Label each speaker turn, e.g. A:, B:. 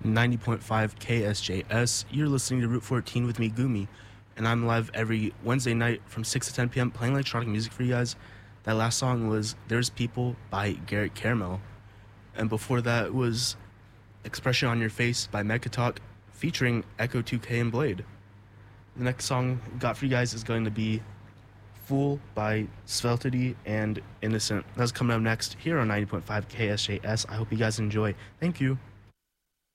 A: 90.5 KSJS. You're listening to Route 14 with me, Gumi, and I'm live every Wednesday night from 6 to 10 p.m. playing electronic music for you guys. That last song was There's People by Garrett Caramel. And before that was Expression on Your Face by Mechatalk featuring Echo 2K and Blade. The next song we got for you guys is going to be Fool by Sveltity and Innocent. That's coming up next here on 90.5 KSJS. I hope you guys enjoy. Thank you.